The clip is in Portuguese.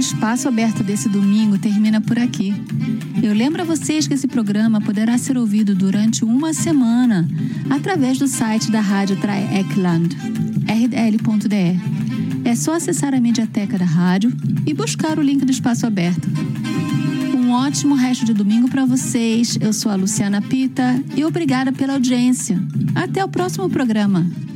Espaço Aberto desse domingo termina por aqui. Eu lembro a vocês que esse programa poderá ser ouvido durante uma semana através do site da Rádio Dreieckland, rdl.de. É só acessar a mediateca da rádio e buscar o link do Espaço Aberto. Um ótimo resto de domingo para vocês. Eu sou a Luciana Pita e obrigada pela audiência. Até o próximo programa.